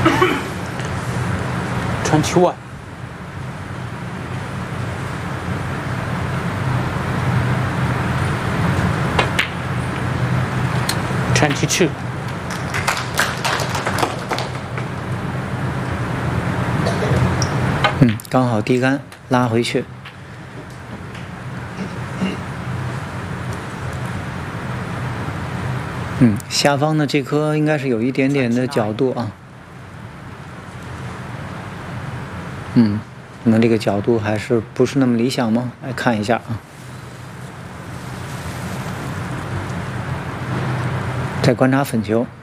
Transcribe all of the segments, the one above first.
21. 22. 刚好低杆拉回去。下方的这颗应该是有一点点的角度啊。可能这个角度还是不是那么理想吗？来看一下啊。再观察粉球。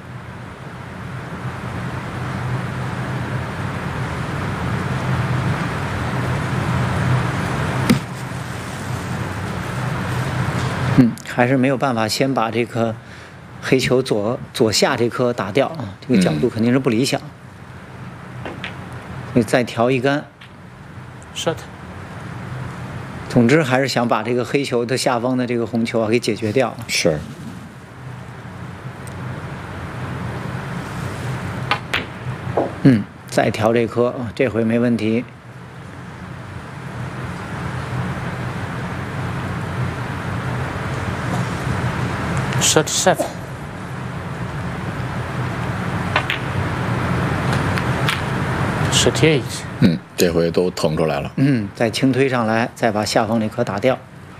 还是没有办法先把这颗黑球左下这颗打掉啊，这个角度肯定是不理想。所以再调一杆。 shut。 总之还是想把这个黑球的下方的这个红球给解决掉。 是。 再调这颗啊，这回没问题。 37. 38. 这回都腾出来了。 再轻推上来，再把下方那颗打掉。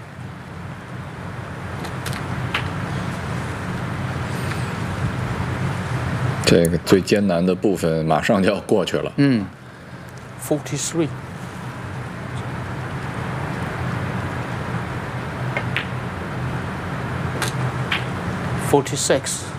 这个最艰难的部分马上就要过去了。 43. 46.